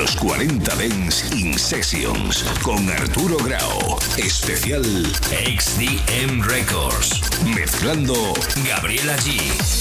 Los 40 Dance in Sessions con Arturo Grau. Especial XDM Records. Mezclando Gabriela G.